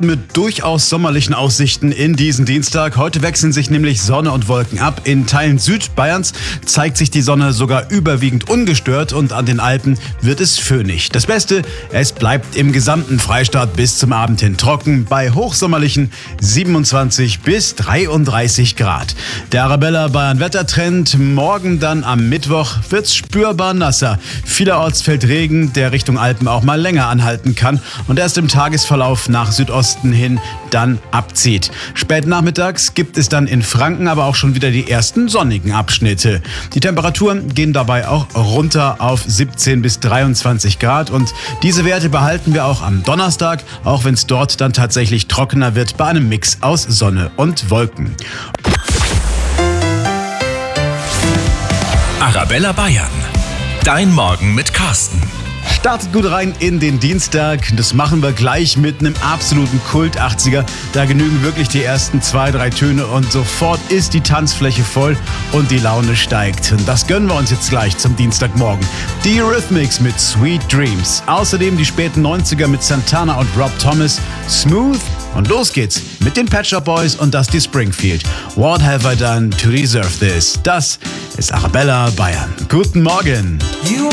starten mit durchaus sommerlichen Aussichten in diesen Dienstag. Heute wechseln sich nämlich Sonne und Wolken ab. In Teilen Südbayerns zeigt sich die Sonne sogar überwiegend ungestört und an den Alpen wird es föhnig. Das Beste, es bleibt im gesamten Freistaat bis zum Abend hin trocken bei hochsommerlichen 27 bis 33 Grad. Der Arabella Bayern Wettertrend, morgen dann am Mittwoch wird's spürbar nasser. Vielerorts fällt Regen, der Richtung Alpen auch mal länger anhalten kann und erst im Tagesverlauf nach Südosten hin dann abzieht. Spät nachmittags gibt es dann in Franken aber auch schon wieder die ersten sonnigen Abschnitte. Die Temperaturen gehen dabei auch runter auf 17 bis 23 Grad und diese Werte behalten wir auch am Donnerstag, auch wenn es dort dann tatsächlich trockener wird bei einem Mix aus Sonne und Wolken. Arabella Bayern. Dein Morgen mit Carsten. Startet gut rein in den Dienstag. Das machen wir gleich mit einem absoluten Kult-80er. Da genügen wirklich die ersten 2, 3 Töne und sofort ist die Tanzfläche voll und die Laune steigt. Und das gönnen wir uns jetzt gleich zum Dienstagmorgen. Die Eurythmics mit Sweet Dreams. Außerdem die späten 90er mit Santana und Rob Thomas. Smooth. Und los geht's mit den Pet Shop Boys und Dusty Springfield. What have I done to deserve this? Das ist Arabella Bayern. Guten Morgen.